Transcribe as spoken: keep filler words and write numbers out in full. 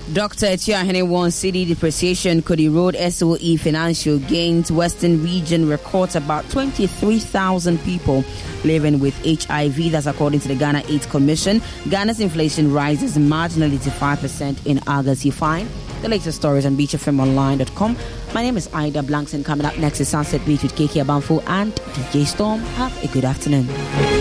Doctor Etiahene warns city depreciation could erode S O E financial gains. Western region records about twenty-three thousand people living with H I V. That's according to the Ghana AIDS Commission. Ghana's inflation rises marginally to five percent in August. You find the latest stories on beach f m online dot com. My name is Ida Blankson. Coming up next is Sunset Beach with K K Abanfo and D J Storm. Have a good afternoon.